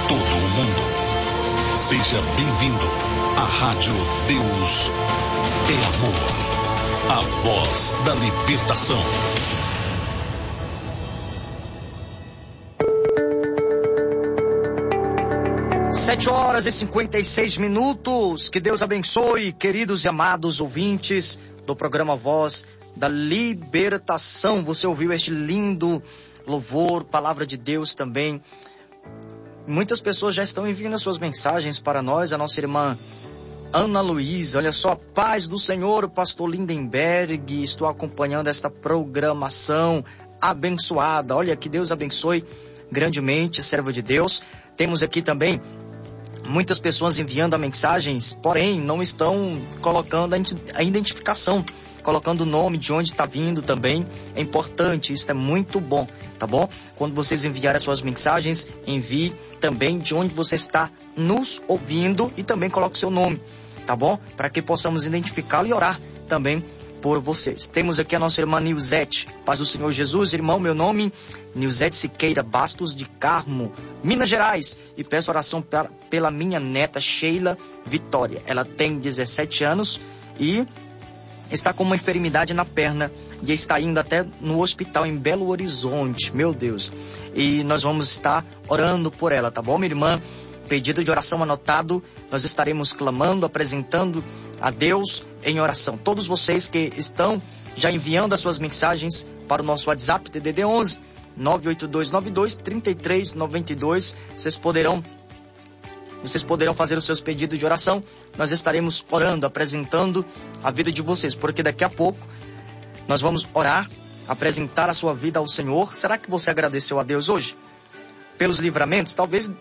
todo o mundo. Seja bem-vindo à Rádio Deus é Amor, a voz da libertação. Sete horas e 56 minutos. Que Deus abençoe, queridos e amados ouvintes do programa Voz da Libertação. Você ouviu este lindo louvor, palavra de Deus também. Muitas pessoas já estão enviando as suas mensagens para nós. A nossa irmã Ana Luísa, olha só, paz do Senhor, pastor Lindenberg, estou acompanhando esta programação abençoada. Olha, que Deus abençoe grandemente, servo de Deus. Temos aqui também muitas pessoas enviando mensagens, porém não estão colocando a identificação, colocando o nome de onde está vindo também. É importante, isso é muito bom, tá bom? Quando vocês enviarem as suas mensagens, envie também de onde você está nos ouvindo e também coloque o seu nome, tá bom? Para que possamos identificá-lo e orar também por vocês. Temos aqui a nossa irmã Nilzete. Paz do Senhor Jesus, irmão, meu nome Nilzete Siqueira Bastos de Carmo, Minas Gerais, e peço oração pela minha neta Sheila Vitória. Ela tem 17 anos e está com uma enfermidade na perna e está indo até no hospital em Belo Horizonte, meu Deus. E nós vamos estar orando por ela, tá bom, minha irmã? Pedido de oração anotado, nós estaremos clamando, apresentando a Deus em oração. Todos vocês que estão já enviando as suas mensagens para o nosso WhatsApp, DDD 11 98292-3392, vocês poderão fazer os seus pedidos de oração. Nós estaremos orando, apresentando a vida de vocês, porque daqui a pouco nós vamos orar, apresentar a sua vida ao Senhor. Será que você agradeceu a Deus hoje pelos livramentos? Talvez